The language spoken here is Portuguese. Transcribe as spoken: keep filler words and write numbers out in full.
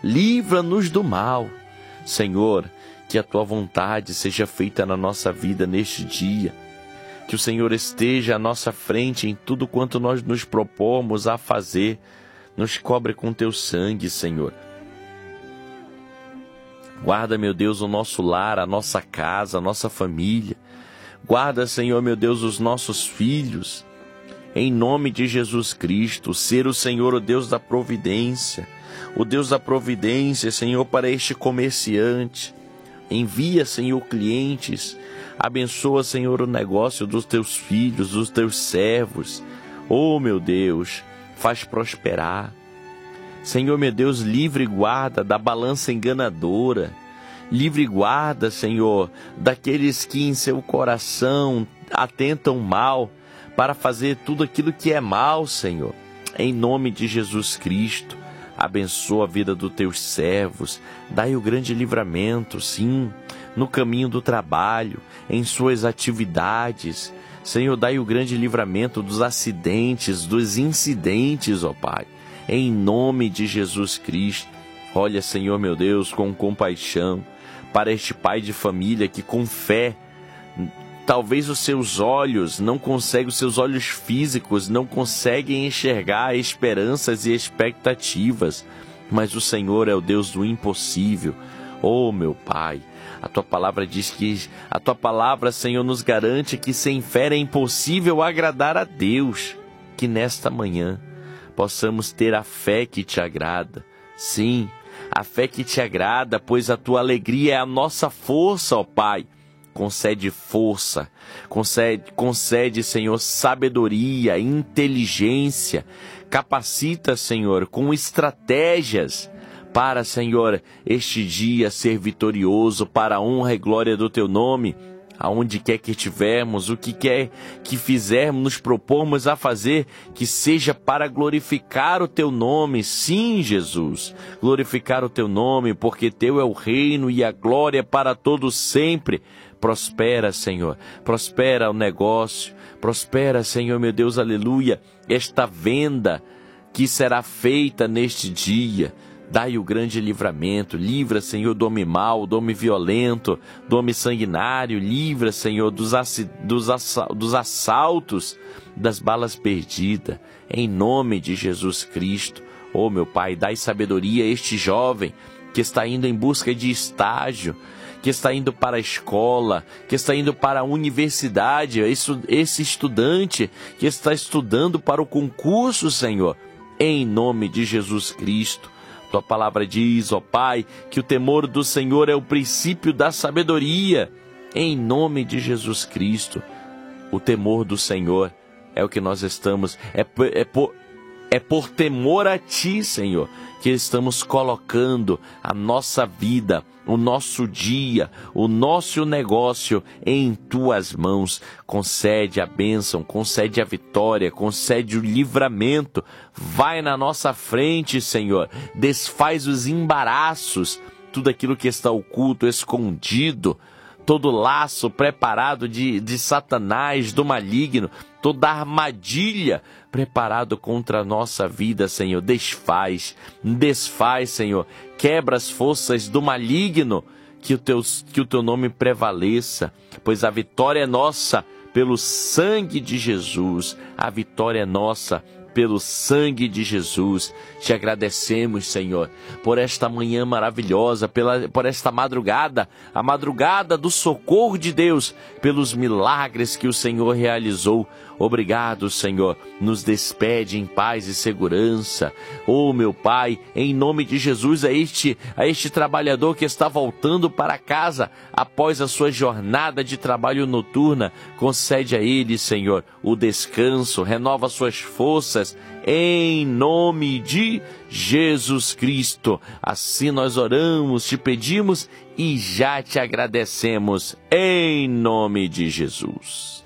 livra-nos do mal. Senhor, que a Tua vontade seja feita na nossa vida neste dia. Que o Senhor esteja à nossa frente em tudo quanto nós nos propomos a fazer. Nos cobre com Teu sangue, Senhor. Guarda, meu Deus, o nosso lar, a nossa casa, a nossa família. Guarda, Senhor, meu Deus, os nossos filhos. Em nome de Jesus Cristo, ser o Senhor o Deus da providência. O Deus da providência, Senhor, para este comerciante. Envia, Senhor, clientes. Abençoa, Senhor, o negócio dos Teus filhos, dos Teus servos. Oh, meu Deus, faz prosperar. Senhor, meu Deus, livre e guarda da balança enganadora. Livre e guarda, Senhor, daqueles que em seu coração atentam mal para fazer tudo aquilo que é mal, Senhor. Em nome de Jesus Cristo, abençoa a vida dos Teus servos. Dai o grande livramento, sim, no caminho do trabalho, em suas atividades. Senhor, dai o grande livramento dos acidentes, dos incidentes, ó Pai. Em nome de Jesus Cristo, olha, Senhor, meu Deus, com compaixão, para este pai de família que com fé, talvez os seus olhos não conseguem, os seus olhos físicos não conseguem enxergar esperanças e expectativas, mas o Senhor é o Deus do impossível. Oh, meu Pai, a Tua palavra diz que, a Tua palavra, Senhor, nos garante que sem fé é impossível agradar a Deus. Que nesta manhã possamos ter a fé que Te agrada. Sim, a fé que Te agrada, pois a Tua alegria é a nossa força, ó Pai. Concede força, concede, concede, Senhor, sabedoria, inteligência. Capacita, Senhor, com estratégias para, Senhor, este dia ser vitorioso para a honra e glória do Teu nome. Aonde quer que estivermos, o que quer que fizermos, nos propomos a fazer, que seja para glorificar o Teu nome. Sim, Jesus, glorificar o Teu nome, porque Teu é o reino e a glória para todos sempre. Prospera, Senhor, prospera o negócio, prospera, Senhor, meu Deus, aleluia, esta venda que será feita neste dia. Dai o grande livramento, livra, Senhor, do homem mau, do homem violento, do homem sanguinário, livra, Senhor, dos, dos, dos assaltos, das balas perdidas, em nome de Jesus Cristo. Oh, meu Pai, dai sabedoria a este jovem que está indo em busca de estágio, que está indo para a escola, que está indo para a universidade, esse estudante que está estudando para o concurso, Senhor, em nome de Jesus Cristo. Tua palavra diz, ó Pai, que o temor do Senhor é o princípio da sabedoria. Em nome de Jesus Cristo, o temor do Senhor é o que nós estamos, é, é, por, é por temor a Ti, Senhor, que estamos colocando a nossa vida, o nosso dia, o nosso negócio em Tuas mãos. Concede a bênção, concede a vitória, concede o livramento. Vai na nossa frente, Senhor. Desfaz os embaraços, tudo aquilo que está oculto, escondido, todo laço preparado de, de Satanás, do maligno, toda armadilha preparado contra a nossa vida, Senhor. Desfaz, desfaz, Senhor. Quebra as forças do maligno, que o teu, que o teu nome prevaleça, pois a vitória é nossa pelo sangue de Jesus. A vitória é nossa pelo sangue de Jesus. Te agradecemos, Senhor, por esta manhã maravilhosa, pela, por esta madrugada, a madrugada do socorro de Deus, pelos milagres que o Senhor realizou. Obrigado, Senhor. Nos despede em paz e segurança. Oh, meu Pai, em nome de Jesus, a este, a este trabalhador que está voltando para casa após a sua jornada de trabalho noturna, concede a ele, Senhor, o descanso, renova suas forças, em nome de Jesus Cristo. Assim nós oramos, te pedimos e já te agradecemos, em nome de Jesus.